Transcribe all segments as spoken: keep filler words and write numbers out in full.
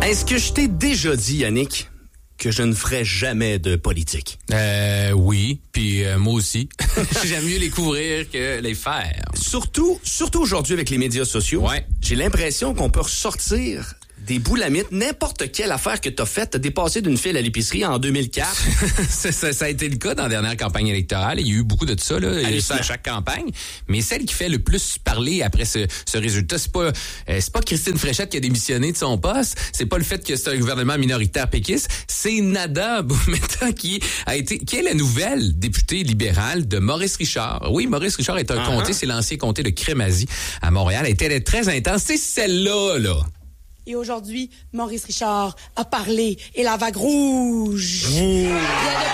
Est-ce que je t'ai déjà dit, Yannick, que je ne ferai jamais de politique? Euh, oui, puis euh, moi aussi. J'aime mieux les couvrir que les faire. Surtout, surtout aujourd'hui avec les médias sociaux. Ouais. J'ai l'impression qu'on peut ressortir des boulamites, n'importe quelle affaire que t'as faite, t'as dépassé d'une file à l'épicerie en deux mille quatre. ça, ça, ça a été le cas dans la dernière campagne électorale. Il y a eu beaucoup de ça, là. Il y a eu ça à chaque campagne. Mais celle qui fait le plus parler après ce, ce résultat, c'est pas, euh, c'est pas Christine Fréchette qui a démissionné de son poste. C'est pas le fait que c'est un gouvernement minoritaire péquiste. C'est Nada Boumeta qui a été, qui est la nouvelle députée libérale de Maurice Richard. Oui, Maurice Richard est un uh-huh. comté, c'est l'ancien comté de Crémazie à Montréal. Elle était très intense. C'est celle-là, là. Et aujourd'hui, Maurice Richard a parlé et la vague rouge mmh. vient de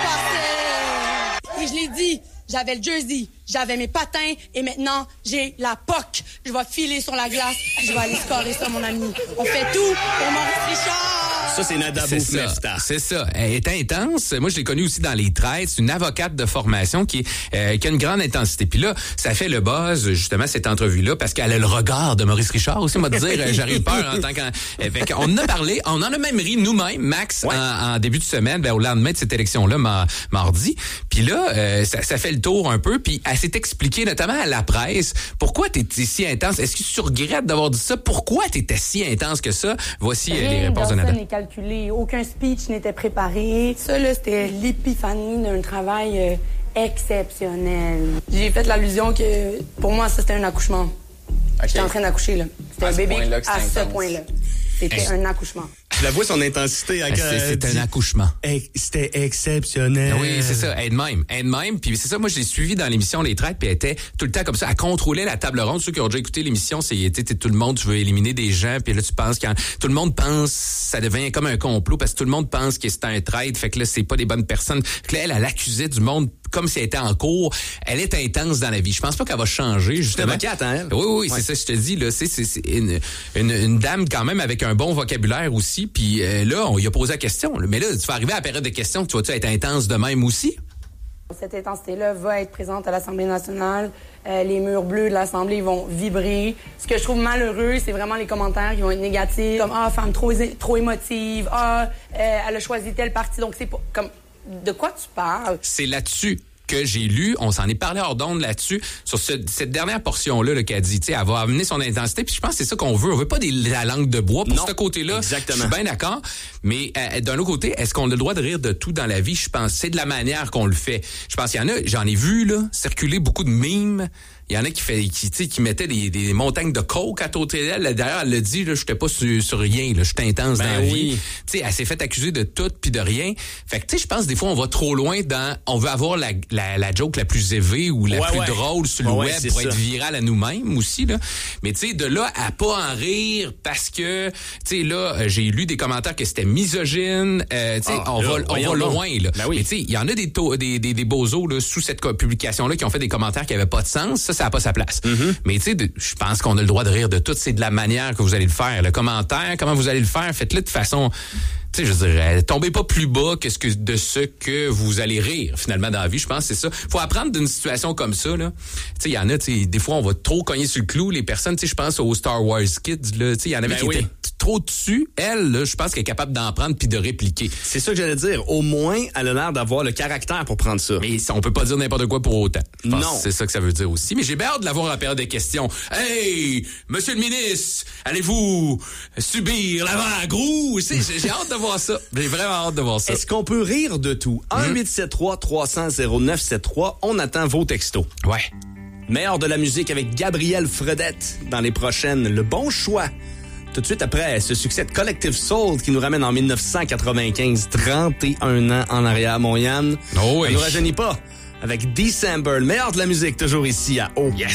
passer. Et je l'ai dit, j'avais le jersey, j'avais mes patins et maintenant, j'ai la P O C. Je vais filer sur la glace, je vais aller scorer ça, mon ami. On fait tout pour Maurice Richard. Ça, c'est Nada Boumeta. C'est ça. Elle est intense. Moi, je l'ai connue aussi dans les traites. C'est une avocate de formation qui, euh, qui a une grande intensité. Puis là, ça fait le buzz, justement, cette entrevue-là, parce qu'elle a le regard de Maurice Richard aussi. Moi, de dire, euh, j'arrive peur en tant qu'un... Fait qu'on en a parlé. On en a même ri nous-mêmes, Max, ouais. en, en début de semaine, ben, au lendemain de cette élection-là, ma, mardi. Puis là, euh, ça, ça fait le tour un peu. Puis elle s'est expliquée, notamment à la presse, pourquoi t'étais si intense. Est-ce que tu regrettes d'avoir dit ça? Pourquoi t'étais si intense que ça? Voici euh, les réponses de Nada. Calculé. Aucun speech n'était préparé. Ça, là, c'était l'épiphanie d'un travail euh, exceptionnel. J'ai fait l'allusion que, pour moi, ça, c'était un accouchement. Okay. J'étais en train d'accoucher, là. C'était à un bébé à ce intense. Point-là. C'était hey. un accouchement. Je la vois son intensité. À c'est, c'est un accouchement. C'était exceptionnel. Oui, c'est ça. Elle de même. Elle de même. Puis c'est ça, moi, je l'ai suivi dans l'émission Les Traites, puis elle était tout le temps comme ça. Elle contrôlait la table ronde. Ceux qui ont déjà écouté l'émission, c'est tout le monde, tu veux éliminer des gens, puis là, tu penses que tout le monde pense, ça devient comme un complot, parce que tout le monde pense que c'est un traître, fait que là, c'est pas des bonnes personnes. Fait que là, elle, elle accusait du monde comme si elle était en cours. Elle est intense dans la vie. Je pense pas qu'elle va changer, justement. C'est avocate, hein, elle? Oui, oui, ouais. c'est ça, je te dis, là. C'est, c'est, c'est une, une, une dame, quand même, avec un bon vocabulaire aussi. Puis euh, là, on lui a posé la question. Là. Mais là, tu vas arriver à la période de questions, tu vas-tu être intense de même aussi? Cette intensité-là va être présente à l'Assemblée nationale. Euh, les murs bleus de l'Assemblée vont vibrer. Ce que je trouve malheureux, c'est vraiment les commentaires qui vont être négatifs. Comme « Ah, femme trop, trop émotive. Ah, euh, elle a choisi tel parti. » Donc, c'est pas comme... De quoi tu parles? C'est là-dessus que j'ai lu, on s'en est parlé hors d'onde là-dessus, sur ce, cette dernière portion-là là, qu'elle dit, tu sais, elle va amener son intensité, puis je pense que c'est ça qu'on veut. On veut pas des, la langue de bois. Pour non, ce côté-là, exactement. Je suis bien d'accord, mais euh, d'un autre côté, est-ce qu'on a le droit de rire de tout dans la vie? Je pense c'est de la manière qu'on le fait. Je pense qu'il y en a, j'en ai vu là, circuler beaucoup de mimes. Il y en a qui fait, qui, tu sais, qui mettaient des, des montagnes de coke à côté d'elle. D'ailleurs, elle l'a dit, là, j'étais pas sur, sur rien, là, j'étais intense ben dans la oui. vie. Tu sais, elle s'est fait accuser de tout puis de rien. Fait que, tu sais, je pense des fois on va trop loin dans, on veut avoir la, la, la joke la plus élevée ou la ouais, plus ouais. drôle sur le ouais, web pour ça. Être viral à nous-mêmes aussi, là. Mais tu sais, de là à pas en rire parce que, tu sais, là, j'ai lu des commentaires que c'était misogyne. Euh, tu sais, ah, on là, va, on va loin, là. Ben oui. Mais tu sais, il y en a des, to- des, des, des bozos, là, sous cette publication-là qui ont fait des commentaires qui avaient pas de sens. Ça, ça n'a pas sa place. Mm-hmm. Mais tu sais, je pense qu'on a le droit de rire de tout. C'est de la manière que vous allez le faire. Le commentaire, comment vous allez le faire, faites-le de façon... Tu sais, je dirais, tombez pas plus bas que ce que de ce que vous allez rire, finalement, dans la vie. Je pense que c'est ça. Faut apprendre d'une situation comme ça, là. Tu sais, il y en a, tu sais, des fois, on va trop cogner sur le clou. Les personnes, tu sais, je pense aux Star Wars Kids, là. Tu sais, il y en avait ben qui oui. étaient trop dessus. Elle, là, je pense qu'elle est capable d'en prendre puis de répliquer. C'est ça que j'allais dire. Au moins, elle a l'air d'avoir le caractère pour prendre ça. Mais on peut pas dire n'importe quoi pour autant. Je pense non. Que c'est ça que ça veut dire aussi. Mais j'ai bien hâte de l'avoir à la période des questions. Hey, monsieur le ministre, allez-vous subir la vague rouge? J'ai, j'ai hâte de voir ça. J'ai vraiment hâte de voir ça. Est-ce qu'on peut rire de tout? un huit sept trois trois cents zéro neuf sept trois. On attend vos textos. Ouais. Meilleur de la musique avec Gabrielle Fredette dans les prochaines. Le bon choix. Tout de suite après ce succès de Collective Soul qui nous ramène en dix-neuf cent quatre-vingt-quinze, trente et un ans en arrière, mon Yann. Oh oui. Ça nous rajeunit pas. Avec December, le meilleur de la musique, toujours ici à O. Yes.